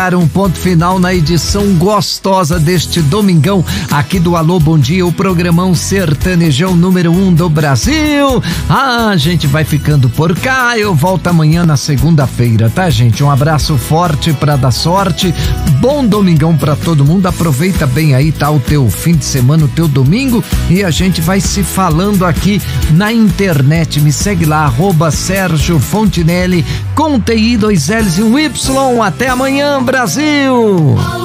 Um ponto final na edição gostosa deste domingão aqui do Alô Bom Dia, o programão sertanejão número 1 do Brasil. A gente vai ficando por cá, eu volto amanhã na segunda-feira, tá, gente? Um abraço forte pra dar sorte, bom domingão pra todo mundo, aproveita bem aí, tá, o teu fim de semana, o teu domingo, e a gente vai se falando aqui na internet. Me segue lá, @Sérgio Fontinelli com TI, 2 L's e 1 Y. Até amanhã, Brasil!